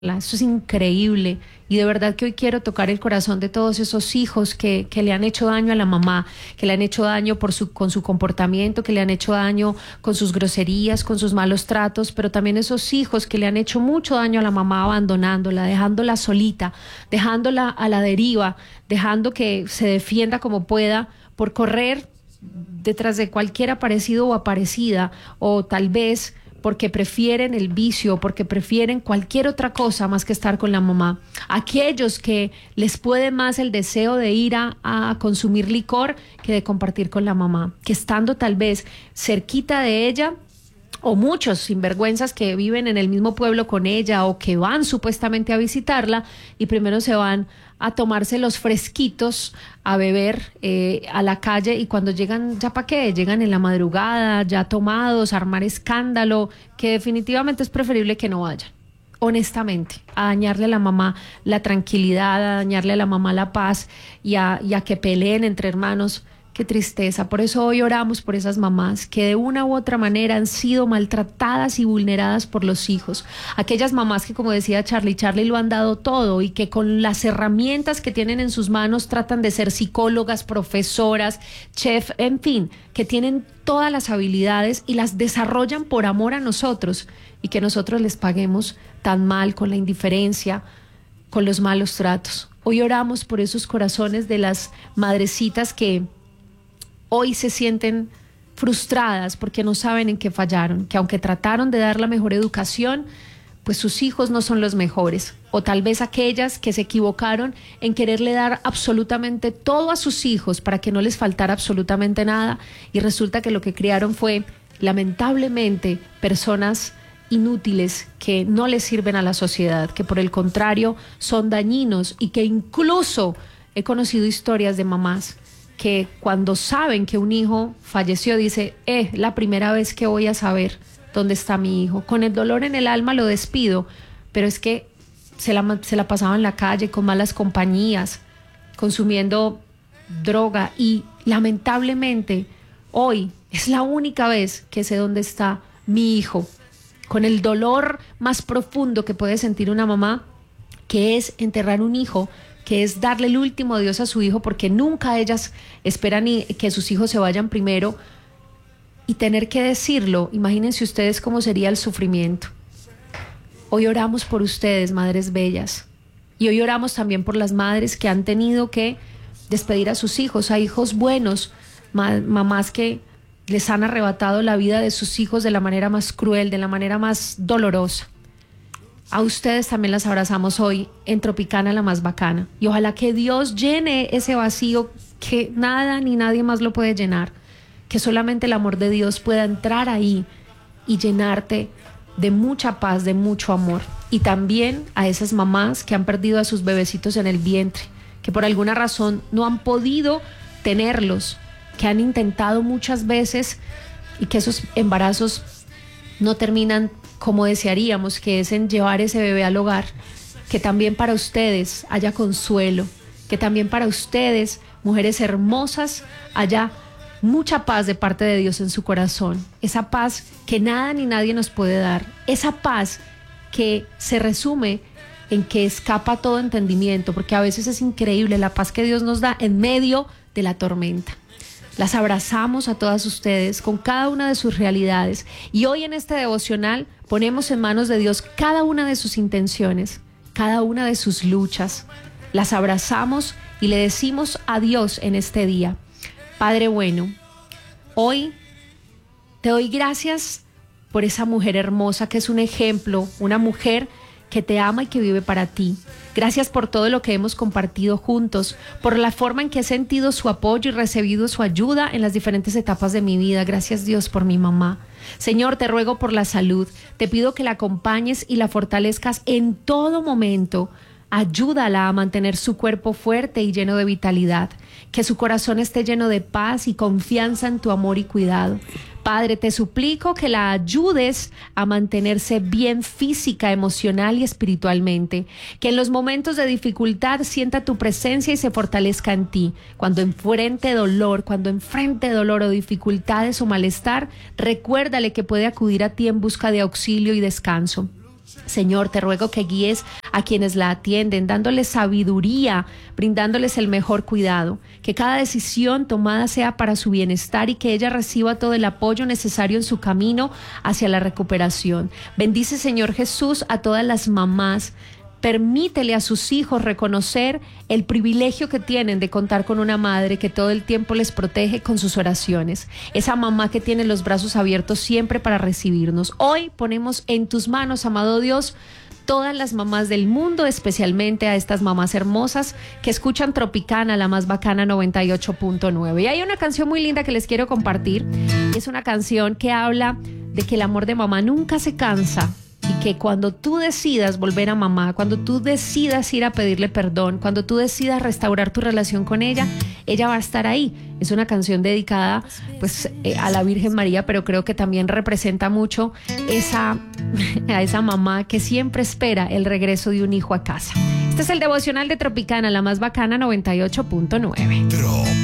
Eso es increíble y de verdad que hoy quiero tocar el corazón de todos esos hijos que le han hecho daño a la mamá, que le han hecho daño con su comportamiento, que le han hecho daño con sus groserías, con sus malos tratos, pero también esos hijos que le han hecho mucho daño a la mamá abandonándola, dejándola solita, dejándola a la deriva, dejando que se defienda como pueda por correr detrás de cualquier aparecido o aparecida, o tal vez porque prefieren el vicio, porque prefieren cualquier otra cosa más que estar con la mamá. Aquellos que les puede más el deseo de ir a consumir licor que de compartir con la mamá, que estando tal vez cerquita de ella, o muchos sinvergüenzas que viven en el mismo pueblo con ella o que van supuestamente a visitarla y primero se van a tomarse los fresquitos, a beber a la calle, y cuando llegan, ¿ya para qué? Llegan en la madrugada, ya tomados, a armar escándalo, que definitivamente es preferible que no vayan, honestamente, a dañarle a la mamá la tranquilidad, a dañarle a la mamá la paz y a que peleen entre hermanos. Qué tristeza. Por eso hoy oramos por esas mamás que de una u otra manera han sido maltratadas y vulneradas por los hijos. Aquellas mamás que, como decía Charlie, lo han dado todo y que con las herramientas que tienen en sus manos tratan de ser psicólogas, profesoras, chef, en fin, que tienen todas las habilidades y las desarrollan por amor a nosotros, y que nosotros les paguemos tan mal con la indiferencia, con los malos tratos. Hoy oramos por esos corazones de las madrecitas que hoy se sienten frustradas porque no saben en qué fallaron, que aunque trataron de dar la mejor educación, pues sus hijos no son los mejores. O tal vez aquellas que se equivocaron en quererle dar absolutamente todo a sus hijos para que no les faltara absolutamente nada, y resulta que lo que criaron fue, lamentablemente, personas inútiles que no les sirven a la sociedad, que por el contrario son dañinos, y que incluso he conocido historias de mamás que cuando saben que un hijo falleció dice, la primera vez que voy a saber dónde está mi hijo. Con el dolor en el alma lo despido, pero es que se la pasaba en la calle con malas compañías, consumiendo droga, y lamentablemente hoy es la única vez que sé dónde está mi hijo, con el dolor más profundo que puede sentir una mamá, que es enterrar un hijo, que es darle el último adiós a su hijo, porque nunca ellas esperan que sus hijos se vayan primero, y tener que decirlo. Imagínense ustedes cómo sería el sufrimiento. Hoy oramos por ustedes, madres bellas, y hoy oramos también por las madres que han tenido que despedir a sus hijos, a hijos buenos, mamás que les han arrebatado la vida de sus hijos de la manera más cruel, de la manera más dolorosa. A ustedes también las abrazamos hoy en Tropicana, la más bacana. Y ojalá que Dios llene ese vacío que nada ni nadie más lo puede llenar. Que solamente el amor de Dios pueda entrar ahí y llenarte de mucha paz, de mucho amor. Y también a esas mamás que han perdido a sus bebecitos en el vientre, que por alguna razón no han podido tenerlos, que han intentado muchas veces y que esos embarazos no terminan como desearíamos, que es en llevar ese bebé al hogar. Que también para ustedes haya consuelo, que también para ustedes, mujeres hermosas, haya mucha paz de parte de Dios en su corazón, esa paz que nada ni nadie nos puede dar, esa paz que se resume en que escapa todo entendimiento, porque a veces es increíble la paz que Dios nos da en medio de la tormenta. Las abrazamos a todas ustedes con cada una de sus realidades, y hoy en este devocional ponemos en manos de Dios cada una de sus intenciones, cada una de sus luchas. Las abrazamos y le decimos adiós en este día. Padre bueno, hoy te doy gracias por esa mujer hermosa que es un ejemplo, una mujer que te ama y que vive para ti. Gracias por todo lo que hemos compartido juntos, por la forma en que he sentido su apoyo y recibido su ayuda en las diferentes etapas de mi vida. Gracias, Dios, por mi mamá. Señor, te ruego por la salud. Te pido que la acompañes y la fortalezcas en todo momento. Ayúdala a mantener su cuerpo fuerte y lleno de vitalidad, que su corazón esté lleno de paz y confianza en tu amor y cuidado. Padre, te suplico que la ayudes a mantenerse bien física, emocional y espiritualmente, que en los momentos de dificultad sienta tu presencia y se fortalezca en ti. Cuando enfrente dolor o dificultades o malestar, recuérdale que puede acudir a ti en busca de auxilio y descanso. Señor, te ruego que guíes a quienes la atienden, dándoles sabiduría, brindándoles el mejor cuidado, que cada decisión tomada sea para su bienestar y que ella reciba todo el apoyo necesario en su camino hacia la recuperación. Bendice, Señor Jesús, a todas las mamás. Permítele a sus hijos reconocer el privilegio que tienen de contar con una madre que todo el tiempo les protege con sus oraciones. Esa mamá que tiene los brazos abiertos siempre para recibirnos. Hoy ponemos en tus manos, amado Dios, todas las mamás del mundo, especialmente a estas mamás hermosas que escuchan Tropicana, la más bacana 98.9. Y hay una canción muy linda que les quiero compartir. Es una canción que habla de que el amor de mamá nunca se cansa. Y que cuando tú decidas volver a mamá, cuando tú decidas ir a pedirle perdón, cuando tú decidas restaurar tu relación con ella, ella va a estar ahí. Es una canción dedicada pues a la Virgen María, pero creo que también representa mucho a esa mamá que siempre espera el regreso de un hijo a casa. Este es el devocional de Tropicana, la más bacana 98.9.